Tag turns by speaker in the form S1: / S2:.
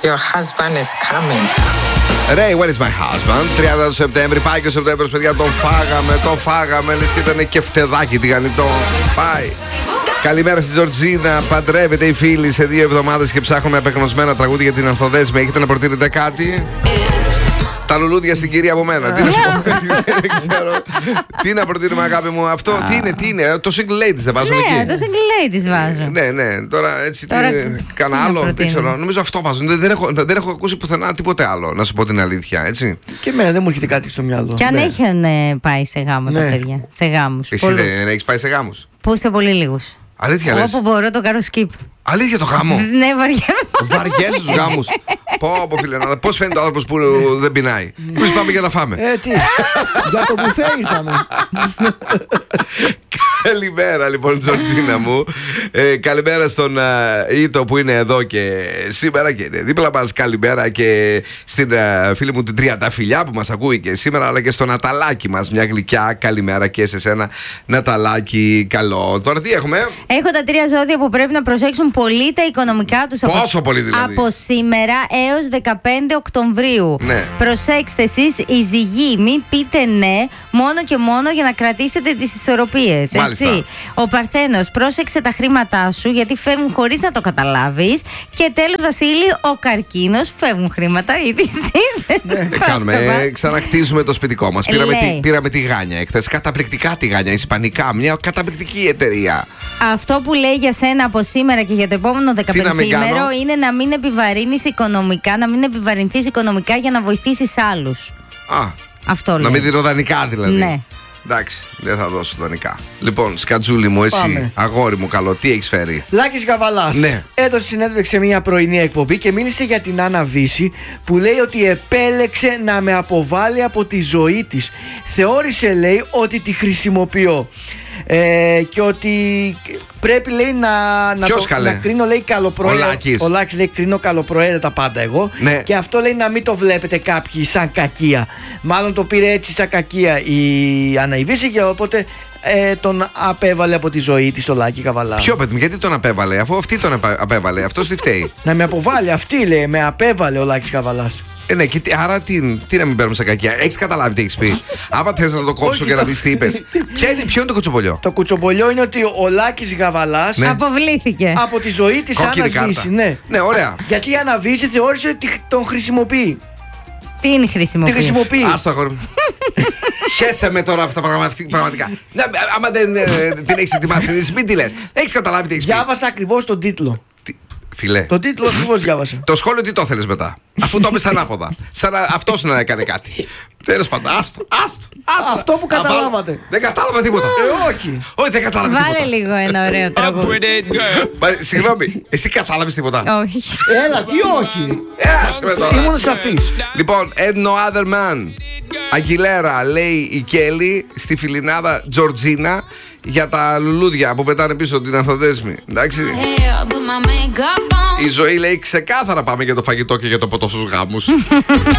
S1: Your husband is coming.
S2: Ray, where is my husband? 30 του Σεπτέμβρη, πάει και ο Σεπτέμβρης, παιδιά, τον φάγαμε, λες και ήταν και φτεδάκι τηγανιτό. Πάει. Καλημέρα στη Τζορτζίνα. Παντρεύεται η φίλη σε 2 εβδομάδες και ψάχνουμε απεγνωσμένα τραγούδια για την Ανθοδέσμη. Έχετε να προτείνετε κάτι? Τα λουλούδια στην κυρία από μένα. Τι να σου πω, δεν ξέρω. Τι να προτείνουμε, αγάπη μου, αυτό τι είναι, το single ladies δεν βάζουν εκεί?
S3: Ναι, το single ladies βάζουν.
S2: Ναι, τώρα έτσι κανένα άλλο, δεν ξέρω. Νομίζω αυτό βάζουν. Δεν έχω ακούσει πουθενά τίποτε άλλο, να σου πω την αλήθεια, έτσι.
S4: Και εμένα δεν μου έρχεται κάτι στο μυαλό.
S3: Και αν έχουν πάει σε γάμο τα παιδιά, σε γάμους.
S2: Εσύ δεν έχεις πάει σε γάμους?
S3: Πού σε πολύ λίγους.
S2: Αλήθεια λες?
S3: Όπου μπορώ το κάνω skip.
S2: Αλήθεια το γάμο?
S3: Ναι, βαριέμαι.
S2: Βαριέσαι τους γάμους? Πω φίλε, πώς φαίνεται ο άνθρωπος που δεν πεινάει? Εμείς πάμε για να φάμε.
S4: Τι, για το μπουφέ ήρθαμε.
S2: Καλημέρα λοιπόν, Τζορτζίνα μου. Καλημέρα στον Ήτο που είναι εδώ και σήμερα και είναι δίπλα μας. Καλημέρα και στην φίλη μου την Τριανταφυλιά που μας ακούει και σήμερα, αλλά και στο Ναταλάκι μας. Μια γλυκιά καλημέρα και σε σένα, Ναταλάκι. Καλό. Τώρα τι έχουμε?
S3: Έχω τα 3 ζώδια που πρέπει να προσέξουν πολύ τα οικονομικά τους.
S2: Πόσο πολύ δηλαδή?
S3: Από σήμερα έως 15 Οκτωβρίου.
S2: Ναι.
S3: Προσέξτε εσείς οι ζυγοί, μην πείτε ναι μόνο και μόνο για να κρατήσετε τις ισορροπίες. Έτσι. Ο Παρθένος, πρόσεξε τα χρήματά σου γιατί φεύγουν χωρίς να το καταλάβεις. Και τέλος, Βασίλη, ο Καρκίνος, φεύγουν χρήματα ήδη.
S2: Κάνουμε, ξαναχτίζουμε το σπιτικό μας. Πήραμε τη Γάνια εχθές. Καταπληκτικά τη Γάνια, ισπανικά. Μια καταπληκτική εταιρεία.
S3: Αυτό που λέει για σένα από σήμερα και για το επόμενο 15ημερο είναι να μην επιβαρύνεις οικονομικά, να μην επιβαρυνθείς οικονομικά για να βοηθήσεις άλλους. Αυτό λέει.
S2: Να μην δίνω δανεικά δηλαδή.
S3: Ναι.
S2: Εντάξει, δεν θα δώσω δανεικά. Λοιπόν, σκατζούλη μου, εσύ, πάμε. Αγόρι μου καλό, τι έχεις φέρει?
S4: Λάκης Γαβαλάς.
S2: Ναι.
S4: Έδωσε συνέντευξη σε μια πρωινή εκπομπή και μίλησε για την Άννα Βύση, που λέει ότι επέλεξε να με αποβάλει από τη ζωή της. Θεώρησε, λέει, ότι τη χρησιμοποιώ. Και ότι πρέπει, λέει, να κρίνω, λέει, καλοπροαίρετα. Ο Λάκης λέει, κρίνω καλοπροαίρετα πάντα εγώ.
S2: Ναι.
S4: Και αυτό, λέει, να μην το βλέπετε κάποιοι σαν κακία. Μάλλον το πήρε έτσι σαν κακία η Άννα Βύση και οπότε τον απέβαλε από τη ζωή της ο Λάκη Καβαλά.
S2: Ποιο παιδί, γιατί τον απέβαλε? Αφού αυτή τον απέβαλε, αυτός τι φταίει?
S4: Να με αποβάλει, αυτή λέει, με απέβαλε ο Λάκης Καβαλάς.
S2: Ναι, και άρα τι να μην παίρνουμε σε κακιά? Έχεις καταλάβει τι έχεις πει? Άμα θες να το κόψω και να δεις τι είπες. Ποιο είναι το κουτσομπολιό?
S4: Το κουτσομπολιό είναι ότι ο Λάκης Γαβαλάς
S3: αποβλήθηκε
S4: από τη ζωή της Άννας Βύση.
S2: Ναι, ωραία.
S4: Γιατί η Άννα Βύση θεώρησε ότι τον χρησιμοποιεί.
S3: Τι είναι χρησιμοποιεί?
S4: Τη χρησιμοποιεί.
S2: Άστο, αγόρι μου. Χέσε με τώρα αυτά πραγματικά. Άμα δεν την έχεις ετοιμάσει, μην τη λες. Έχεις καταλάβει τι έχεις πει?
S4: Διάβασα ακριβώς τον τίτλο.
S2: Φιλέ.
S4: Τον τίτλο ακριβώς διάβασα.
S2: Το σχόλιο τι το θέλεις μετά? Αφού το είπες ανάποδα. Σαν αυτός να έκανε κάτι. Τέλος πάντων, άστο.
S4: Αυτό που καταλάβατε.
S2: Δεν κατάλαβα τίποτα.
S4: Όχι.
S2: Όχι, δεν κατάλαβα τίποτα.
S3: Βάλε λίγο ένα ωραίο τραγούδι.
S2: Συγγνώμη, εσύ κατάλαβες τίποτα?
S3: Όχι.
S4: Έλα, τι όχι? Ήμουν σαφής.
S2: Λοιπόν, And No Other Man. Αγγιλέρα, λέει η Κέλλη στη φιλινάδα Τζορτζίνα για τα λουλούδια που πετάνε πίσω την Ανθοδέσμη. Εντάξει. Η ζωή, λέει, ξεκάθαρα πάμε για το φαγητό και για το ποτό στους γάμους.